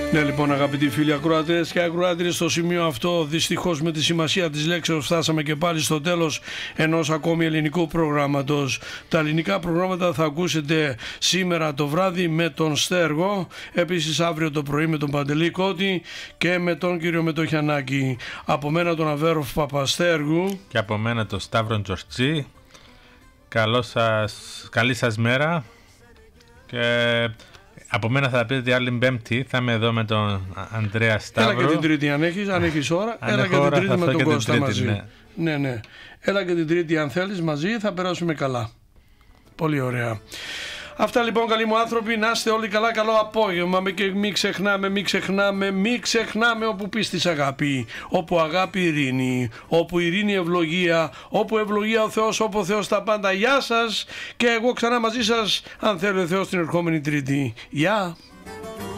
Ναι, λοιπόν, αγαπητοί φίλοι ακροατές και ακροάτριες, στο σημείο αυτό, δυστυχώς με τη σημασία της λέξεως, φτάσαμε και πάλι στο τέλος ενός ακόμη ελληνικού προγράμματος. Τα ελληνικά προγράμματα θα ακούσετε σήμερα το βράδυ με τον Στέργο, επίσης αύριο το πρωί με τον Παντελή Κώτη και με τον κύριο Μετοχιανάκη. Από μένα τον Αβέροφ Παπαστέργου και από μένα τον Σταύρον Τζορτζή. Καλή σας μέρα και από μένα θα πείτε άλλη Πέμπτη θα είμαι εδώ με τον Ανδρέα Σταύρο. Έλα και την Τρίτη αν έχεις ώρα. Έλα και την Τρίτη με τον Κώστα μαζί. Ναι. Έλα και την Τρίτη αν θέλεις μαζί, θα περάσουμε καλά. Πολύ ωραία. Αυτά λοιπόν, καλοί μου άνθρωποι, να είστε όλοι καλά, καλό απόγευμα και μην ξεχνάμε όπου πίστης αγάπη, όπου αγάπη ειρήνη, όπου ειρήνη ευλογία, όπου ευλογία ο Θεός, όπου ο Θεός τα πάντα. Γεια σας και εγώ ξανά μαζί σας αν θέλει ο Θεός την ερχόμενη Τρίτη. Γεια.